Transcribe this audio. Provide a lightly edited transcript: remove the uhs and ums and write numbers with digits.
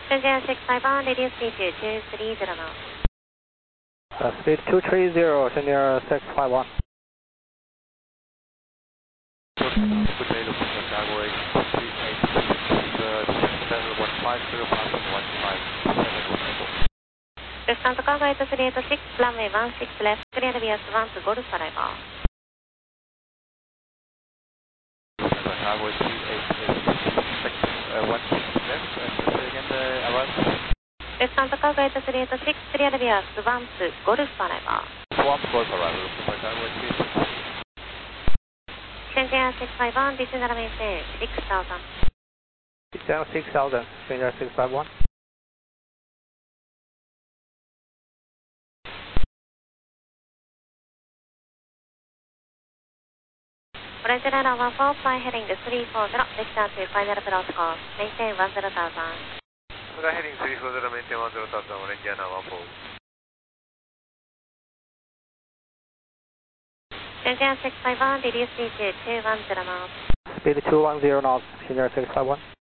Shenzhen 651, reduce speed to 230 knots. Speed 230, Shenzhen 651. Good day, looking for Skyway 386, 150, 15. Distance cargo 8386, runway 16 left, clear via Swan to Golf arrival. Skyway 386, 16 left, and say again the arrival. Distance cargo 8386, clear via Swan to Golf arrival. Swamp Golf arrival, looking for Skyway 386. Shenzhen 651, descend runway 6000. Shenzhen 6000, Shenzhen 651. Orange Liner 14, fly heading 340, vector to final approach course, maintain 10,000. Fly heading 340, maintain 10,000, Orange Liner 14. Shenzhen 651, reduce speed to 210 knots. Speed 210 knots, Shenzhen 651.